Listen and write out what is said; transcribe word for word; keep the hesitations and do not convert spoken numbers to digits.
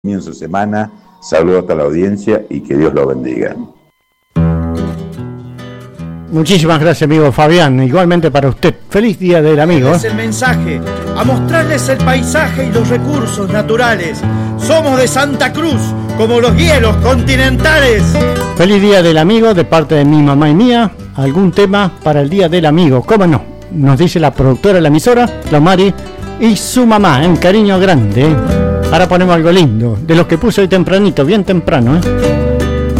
comienzo de semana. Saludos a la audiencia y que Dios lo bendiga. Muchísimas gracias, amigo Fabián. Igualmente para usted. Feliz Día del Amigo. Es el mensaje, a mostrarles el paisaje y los recursos naturales. Somos de Santa Cruz, como los hielos continentales. Feliz Día del Amigo de parte de mi mamá y mía. ¿Algún tema para el Día del Amigo? ¿Cómo no? Nos dice la productora de la emisora, la Mari, y su mamá, en cariño grande. Ahora ponemos algo lindo, de los que puse hoy tempranito, bien temprano, ¿eh?